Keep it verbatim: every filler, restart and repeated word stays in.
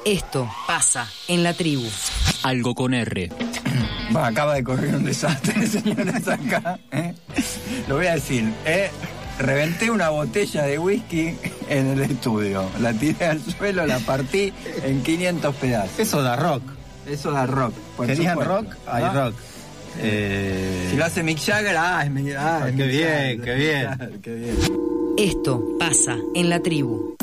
Esto pasa en la tribu. Algo con R. Bueno, acaba de correr un desastre, señores, acá. ¿eh? Lo voy a decir. ¿eh? Reventé una botella de whisky en el estudio. La tiré al suelo, la partí en quinientos pedazos. Eso da rock. Eso da rock. ¿Querían supuesto. rock? Hay ¿Ah? rock. Eh... Si lo hace Mick Jagger, ah, es Mick, ah, Ah, es qué Mick bien, Jagger. qué bien. Claro, qué bien. Esto pasa en la tribu.